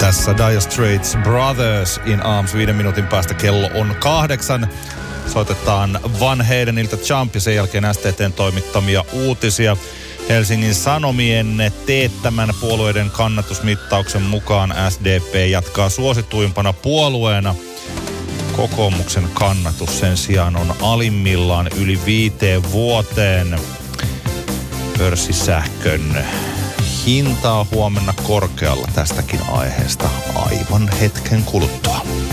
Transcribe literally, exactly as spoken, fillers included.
Tässä Dire Straits Brothers in Arms. Viiden minuutin päästä kello on kahdeksan. Soitetaan Van Halenilta Jump ja sen jälkeen S T T:n toimittamia uutisia. Helsingin Sanomien teettämän puolueiden kannatusmittauksen mukaan S D P jatkaa suosituimpana puolueena. Kokoomuksen kannatus sen sijaan on alimmillaan yli viiteen vuoteen. Pörssisähkön hintaa huomenna korkealla tästäkin aiheesta aivan hetken kuluttua.